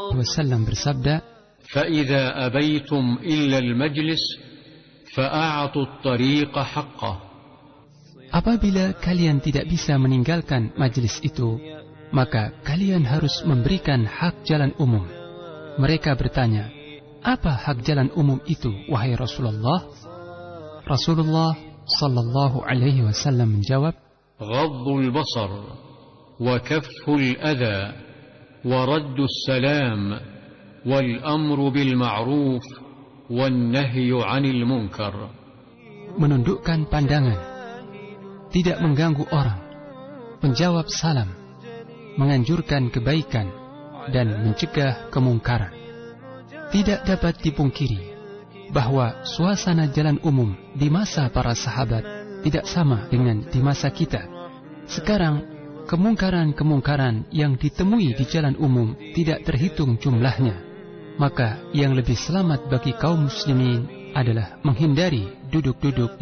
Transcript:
wasallam bersabda, فَإِذَا أَبَيْتُمْ إِلَّا الْمَجْلِسِ فَأَعْطُوا الطَّرِيقَ حَقَّهُ. apabila kalian tidak bisa meninggalkan majlis itu, maka kalian harus memberikan hak jalan umum. Mereka bertanya, apa hak jalan umum itu, wahai Rasulullah? Rasulullah sallallahu alaihi wasallam menjawab, غَضُّ الْبَصَرِ وَكَفُّ الْأَذَى وَرَدُّ السَّلَامِ وَالْأَمْرُ بِالْمَعْرُوفِ وَالنَّهْيُ عَنِ الْمُنكَرِ. menundukkan pandangan, tidak mengganggu orang, menjawab salam, menganjurkan kebaikan, dan mencegah kemungkaran. Tidak dapat dipungkiri bahwa suasana jalan umum di masa para sahabat tidak sama dengan di masa kita. Sekarang, kemungkaran-kemungkaran yang ditemui di jalan umum tidak terhitung jumlahnya. Maka yang lebih selamat bagi kaum muslimin adalah menghindari duduk-duduk